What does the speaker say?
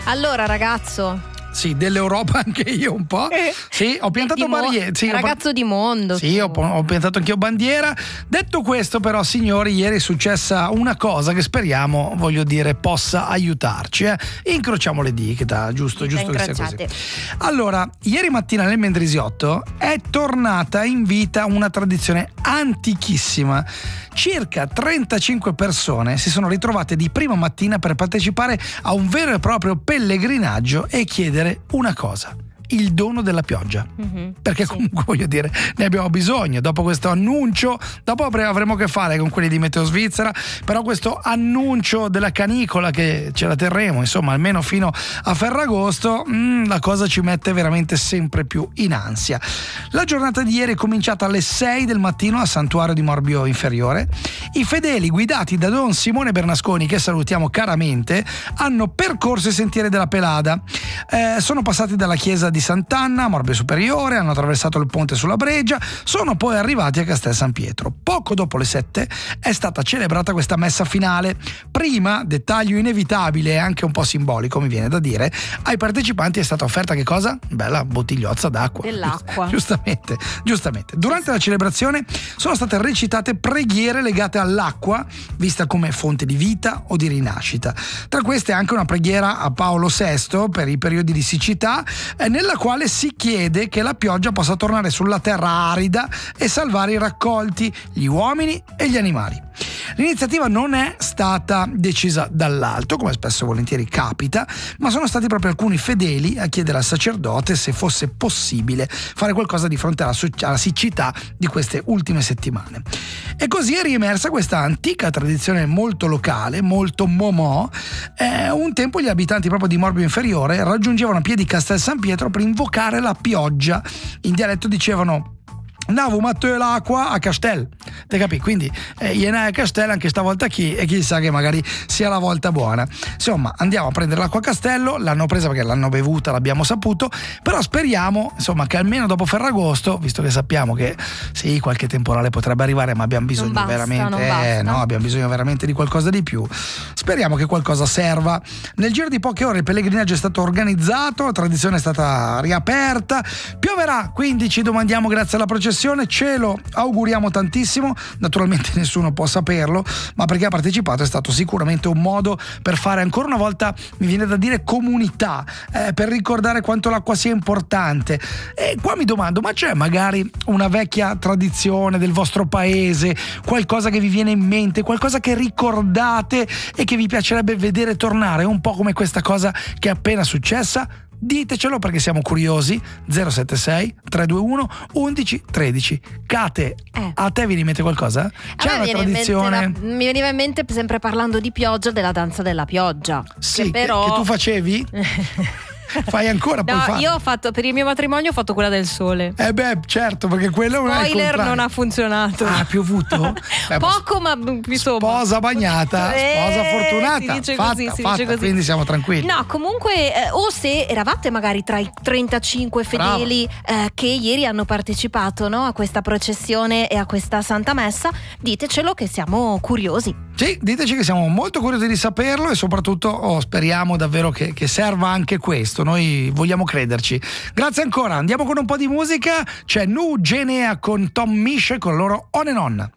Allora, ragazzo. Sì, dell'Europa anche io un po'. Sì, ho piantato barriere. Sì, ragazzo di mondo. Sì, ho piantato anch'io bandiera. Detto questo, però, signori, ieri è successa una cosa che speriamo, voglio dire, possa aiutarci. Incrociamo le dita, giusto che sia così. Allora, ieri mattina nel Mendrisiotto è tornata in vita una tradizione antichissima. Circa 35 persone si sono ritrovate di prima mattina per partecipare a un vero e proprio pellegrinaggio e chiedere una cosa: il dono della pioggia. Perché comunque, voglio dire, ne abbiamo bisogno dopo questo annuncio. Dopo avremo a che fare con quelli di Meteo Svizzera, però questo annuncio della canicola che ce la terremo insomma almeno fino a Ferragosto, la cosa ci mette veramente sempre più in ansia. La giornata di ieri è cominciata alle 6 del mattino al Santuario di Morbio Inferiore. I fedeli, guidati da Don Simone Bernasconi, che salutiamo caramente, hanno percorso i sentieri della Pelada. Sono passati dalla chiesa di Sant'Anna a Morbio Superiore, hanno attraversato il ponte sulla Breggia, sono poi arrivati a Castel San Pietro. Poco dopo le 7 è stata celebrata questa messa finale. Prima, dettaglio inevitabile e anche un po' simbolico, mi viene da dire, ai partecipanti è stata offerta che cosa? Bella bottigliozza d'acqua. Dell'acqua. Giustamente. Durante la celebrazione sono state recitate preghiere legate all'acqua, vista come fonte di vita o di rinascita. Tra queste anche una preghiera a Paolo VI per i periodi di siccità, nella quale si chiede che la pioggia possa tornare sulla terra arida e salvare i raccolti, gli uomini e gli animali. L'iniziativa non è stata decisa dall'alto, come spesso e volentieri capita, ma sono stati proprio alcuni fedeli a chiedere al sacerdote se fosse possibile fare qualcosa di fronte alla siccità di queste ultime settimane. E così è riemersa questa antica tradizione molto locale, molto momò. Un tempo gli abitanti proprio di Morbio Inferiore raggiungevano a piedi Castel San Pietro per invocare la pioggia. In dialetto dicevano: Navo Matteo l'acqua a Castel, te capì? Quindi iena a Castel anche stavolta chi, e chissà che magari sia la volta buona. Insomma, andiamo a prendere l'acqua a Castello, l'hanno presa perché l'hanno bevuta, l'abbiamo saputo, però speriamo insomma che almeno dopo Ferragosto, visto che sappiamo che sì, qualche temporale potrebbe arrivare, ma abbiamo bisogno abbiamo bisogno veramente di qualcosa di più. Speriamo che qualcosa serva. Nel giro di poche ore il pellegrinaggio è stato organizzato, la tradizione è stata riaperta, pioverà, quindi ci domandiamo, grazie alla processione, ce lo auguriamo tantissimo. Naturalmente nessuno può saperlo, ma perché ha partecipato è stato sicuramente un modo per fare ancora una volta, mi viene da dire, comunità, per ricordare quanto l'acqua sia importante. E qua mi domando, ma c'è magari una vecchia tradizione del vostro paese, qualcosa che vi viene in mente, qualcosa che ricordate e che vi piacerebbe vedere tornare, un po' come questa cosa che è appena successa? Ditecelo perché siamo curiosi. 076 321 11 13. Kate, a te vi rimette qualcosa? C'è una tradizione? Mi veniva in mente, sempre parlando di pioggia, della danza della pioggia. Sì, che però che tu facevi? Fai ancora? No, io ho fatto, per il mio matrimonio ho fatto quella del sole. Certo, perché quello non è il spoiler, non ha funzionato. Ha piovuto? Poco, ma insomma. Sposa bagnata, sposa fortunata. Si dice fatta, così. Quindi siamo tranquilli. No, comunque, o se eravate magari tra i 35 fedeli che ieri hanno partecipato, no, a questa processione e a questa Santa Messa, ditecelo che siamo curiosi. Sì, diteci che siamo molto curiosi di saperlo e soprattutto speriamo davvero che serva anche questo. Noi vogliamo crederci. Grazie ancora. Andiamo con un po' di musica. C'è Nu Genea con Tom Misch con loro On and On.